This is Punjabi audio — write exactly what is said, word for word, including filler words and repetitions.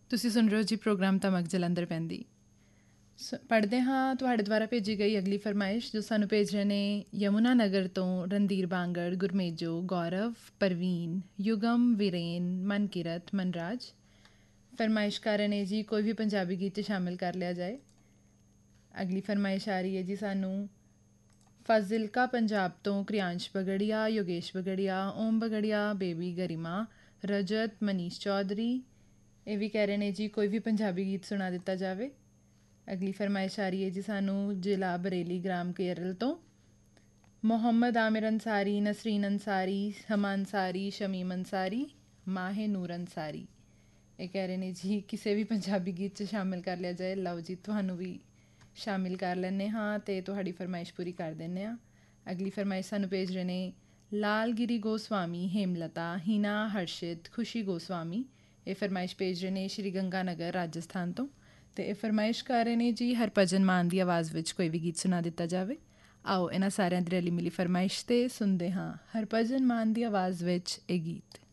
ਤੁਸੀਂ ਸੁਣ ਰਹੇ ਹੋ ਜੀ ਪ੍ਰੋਗਰਾਮ ਧਮਕ ਜਲੰਧਰ ਪੈਂਦੀ। ਸ ਪੜ੍ਹਦੇ ਹਾਂ ਤੁਹਾਡੇ ਦੁਆਰਾ ਭੇਜੀ ਗਈ ਅਗਲੀ ਫਰਮਾਇਸ਼, ਜੋ ਸਾਨੂੰ ਭੇਜ ਰਹੇ ਨੇ ਯਮੁਨਾ ਨਗਰ ਤੋਂ ਰਣਧੀਰ ਬਾਂਗੜ, ਗੁਰਮੇਜੋ, ਗੌਰਵ, ਪਰਵੀਨ, ਯੁਗਮ, ਵੀਰੇਨ, ਮਨਕਿਰਤ, ਮਨਰਾਜ। ਫਰਮਾਇਸ਼ ਕਰ ਰਹੇ ਨੇ ਜੀ ਕੋਈ ਵੀ ਪੰਜਾਬੀ ਗੀਤ 'ਚ ਸ਼ਾਮਿਲ ਕਰ ਲਿਆ ਜਾਏ। ਅਗਲੀ ਫਰਮਾਇਸ਼ ਆ ਰਹੀ ਹੈ ਜੀ ਸਾਨੂੰ ਫਾਜ਼ਿਲਕਾ ਪੰਜਾਬ ਤੋਂ ਕ੍ਰਿਆਂਸ਼ ਬਗੜੀਆ, ਯੋਗੇਸ਼ ਬਗੜੀਆ, ਓਮ ਬਗੜੀਆ, ਬੇਬੀ ਗਰਿਮਾ, ਰਜਤ, ਮਨੀਸ਼ ਚੌਧਰੀ। ਇਹ ਵੀ ਕਹਿ ਰਹੇ ਨੇ ਜੀ ਕੋਈ ਵੀ ਪੰਜਾਬੀ ਗੀਤ ਸੁਣਾ ਦਿੱਤਾ ਜਾਵੇ। ਅਗਲੀ ਫਰਮਾਇਸ਼ ਆ ਰਹੀ ਹੈ ਜੀ ਸਾਨੂੰ ਜ਼ਿਲ੍ਹਾ ਬਰੇਲੀ, ਗ੍ਰਾਮ ਕੇਰਲ ਤੋਂ ਮੁਹੰਮਦ ਆਮਿਰ ਅੰਸਾਰੀ, ਨਸਰੀਨ ਅੰਸਾਰੀ, ਹਮਾ ਅੰਸਾਰੀ, ਸ਼ਮੀਮ ਅੰਸਾਰੀ, ਮਾਹੇ ਨੂਰ ਅੰਸਾਰੀ। ਇਹ ਕਹਿ ਰਹੇ ਨੇ ਜੀ ਕਿਸੇ ਵੀ ਪੰਜਾਬੀ ਗੀਤ 'ਚ ਸ਼ਾਮਿਲ ਕਰ ਲਿਆ ਜਾਏ। ਲਓ ਜੀ ਤੁਹਾਨੂੰ ਵੀ ਸ਼ਾਮਿਲ ਕਰ ਲੈਂਦੇ ਹਾਂ ਅਤੇ ਤੁਹਾਡੀ ਫਰਮਾਇਸ਼ ਪੂਰੀ ਕਰ ਦਿੰਦੇ ਹਾਂ। ਅਗਲੀ ਫਰਮਾਇਸ਼ ਸਾਨੂੰ ਭੇਜ ਰਹੇ ਨੇ ਲਾਲਗਿਰੀ ਗੋਸਵਾਮੀ, ਹੇਮਲਤਾ, ਹੀਨਾ, ਹਰਸ਼ਿਤ, ਖੁਸ਼ੀ ਗੋਸਵਾਮੀ। ਇਹ ਫਰਮਾਇਸ਼ ਭੇਜ ਰਹੇ ਨੇ ਸ਼੍ਰੀ ਗੰਗਾ ਨਗਰ, ਰਾਜਸਥਾਨ ਤੋਂ, ਅਤੇ ਇਹ ਫਰਮਾਇਸ਼ ਕਰ ਰਹੇ ਨੇ ਜੀ ਹਰਭਜਨ ਮਾਨ ਦੀ ਆਵਾਜ਼ ਵਿੱਚ ਕੋਈ ਵੀ ਗੀਤ ਸੁਣਾ ਦਿੱਤਾ ਜਾਵੇ। ਆਓ ਇਹਨਾਂ ਸਾਰਿਆਂ ਦੀ ਰਲੀ ਮਿਲੀ ਫਰਮਾਇਸ਼ 'ਤੇ ਸੁਣਦੇ ਹਾਂ ਹਰਭਜਨ ਮਾਨ ਦੀ ਆਵਾਜ਼ ਵਿੱਚ ਇਹ ਗੀਤ।